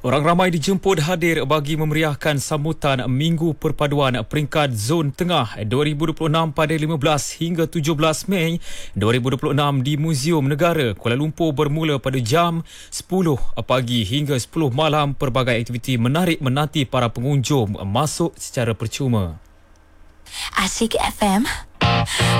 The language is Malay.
Orang ramai dijemput hadir bagi memeriahkan sambutan Minggu Perpaduan Peringkat Zon Tengah 2026 pada 15 hingga 17 Mei 2026 di Muzium Negara Kuala Lumpur bermula pada jam 10 pagi hingga 10 malam. Pelbagai aktiviti menarik menanti para pengunjung masuk secara percuma. Asyik FM